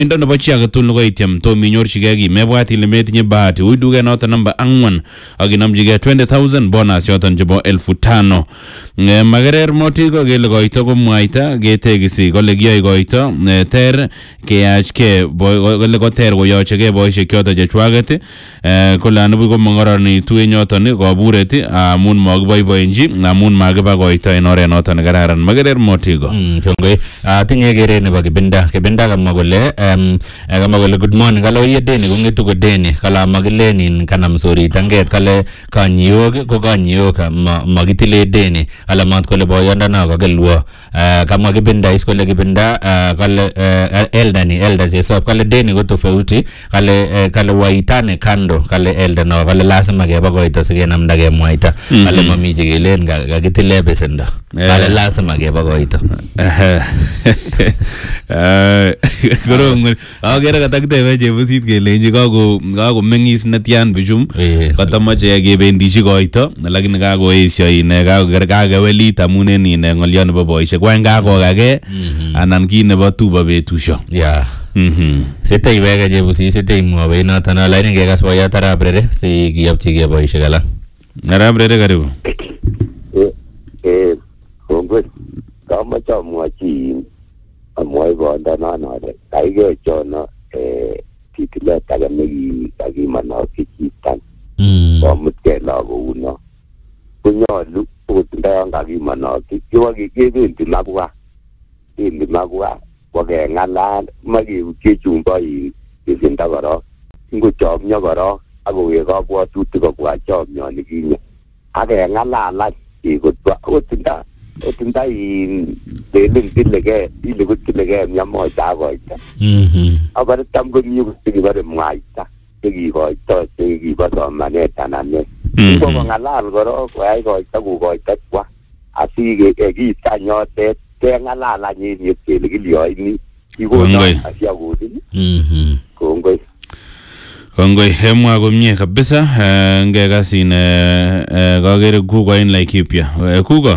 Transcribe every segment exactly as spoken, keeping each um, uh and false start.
Indo nebo chi age tugul ko ityem tom inyorchigei ki mebwat ile metinye bahati ui duket noto number angwan ak inomchigei twenty thousand bonus yoton chebo elfu tano. Magerer Moti ko kele koito komwaita ketekisi kole kiyoe koito ter keyachke kole koter koyochegei boisiek choto chechwaget kole anibu komongoronitu en yoton koburet amun mokiboiboenchi amun makiba koito en oret noton nekararan. Magerer Moti ko kongoi atinye kere nebo Kibinda Kibinda kamwa kole um kamwa kole good morning kala oye deni kongetu ko deni kala magilenin kanam sorit anget kale kanyiok ko kanyiok magitile deni ala mat kole boyondana kagelwo kamwa Kibinda is kole Kibinda kale eldani elda jesop kale deni ko tofauti kale kale waitane kando kale elda no kale lazima keba koito sikenamda kemwaita kale mamije kelen kakitile besendo kale lazima keba koito Korong agere katakitebe chebusit kelenji kako kako mengis netian bichum katamache kebendichi koito lakini kakoesio ine kakewelit amun en ine ngolyo nebo boisiek kwen kakokage anan ki nebo tuba betusio ya mhm sete iwege chebusit sete imwowe noton alaini kekas boyot Arap Rere si kiyopchigei boisiek alak. Arap Rere karibu. eh kongoi kamache amwachi amwai bondonono kaige chono eh titilet age neki kakimanokyi chitan komut kelako uno konyolu otindo yon kakimanokyi kiwa kebendi mabwa bendi mabwa kokeng'alal makeutie chumbo ibinda korok ngochomyo korok akowek kabwatutik kobwa chomyoni kinye akeng'alal ikotwa otindo otindo in lelen tilegei ile kotilegei myamoja akoita abare tam komie kibare mwaita chekikoito chekibo somanet anan ne ko kong'alal korok koyai koito kokoito kwa asikekiita nyotet keng'alal anyun kele kilioini ikono asiakutin kongoi Kongoi hemwa komie kabisa ngekasin kakere Kuko en Laikipia Kuko.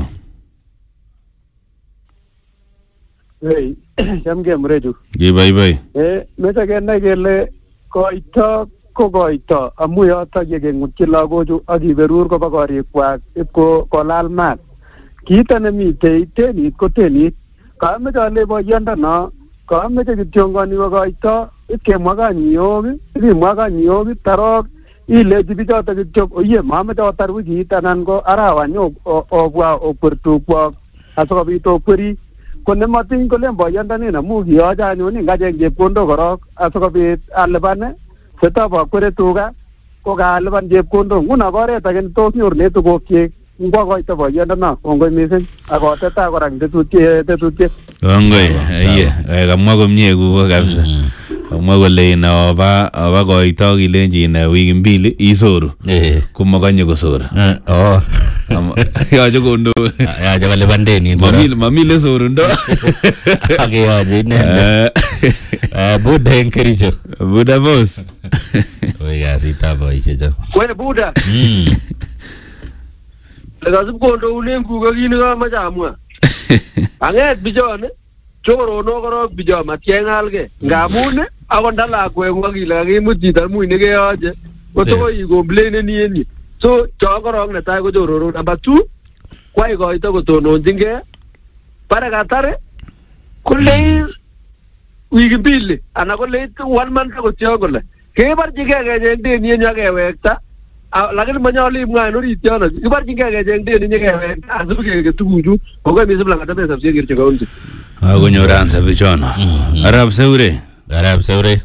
Hey, chamge mreju. Gibaibai. Eh, mecha kenai kele koito ko koito amu yoto yekengutyi lagochu akiberur koba korikwak ipko kolal mat. Kiito nemitei tenit ko tenit. Kameche ale boyondono, kameche kityongoni ko koito ikemwa kanyiok, ikimwa kanyiok tarok ilechi bichoto kityo oye mameche otar wikit anan ko arawani obwa okwertukwok asikobit okweri. Ko nematiny kolen boyondoni amu kiyoche anyun ngacheng chepkondok korok asikobit alipane setobo kwere tuga ko kalipan chepkondok nguno oret age tos nyorune tugukyik ngwo koito boyondono kongoi mising akoteta kora tetutiet tetutiet kongoi iye kamwa komie Kuko kabisa kamwa kole ina oba oba koito kilenji ina wiki mbili isoru komakanye kosor oh yaje kondo yaje kalipan deni mamile mamile sorundo akeyaje inende eh Buda enkericho Buda boss oiga sita boisiek kwene Buda mm lekasib kondo ulen Kuko kini kamache amwa anget bichone chorono korok bicho matyengalge ngamun akot lakwet kile kakimut chito muy nekeyoche kotokoi complaineni en yu so chon korok netai ko chororo number two kwai koito kotononjingei bare katare kolei wiki mbili ana kolei one month akotyo kole kebarchigei kecheng deni en yakewekta lakini manyolu imwa en orit yono kibarchingei kecheng deni nyekewekta asibikeke tuguchu kokoi misib langatebe sabsie kirche kaunti akonyor ansa bichono Arap Seure Arap Seure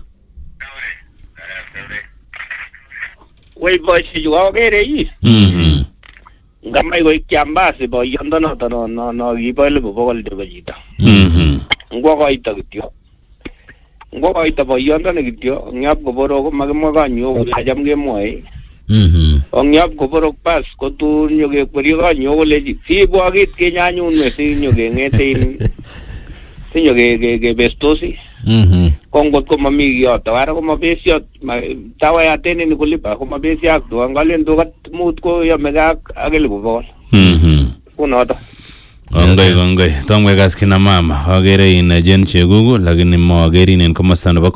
Wei boisi yu akere yi mhm ngamai ko kiambasi boyondonoto no no no kibo elipu bokol chebo chito mhm ngwo koito kityo ngwo koito boyondoni kityo ngap koborok ko makimwa kanyo acham kemwoe mhm ongap koborok pas kotun nyokekweri kanyo kolechi sibwa kit kenyanyun me si nyokengetein si nyokebestosi mhm kongot ko mami kiyoto ara ko mabesiot tawa yatene ni kulipa ko mabesiak to angalen to kat mut ko yamega akelipu bokol mhm kunoto kongoi kongoi tomwe kas kina mama agere in jen chegugu lakini mo agere in komosta nebo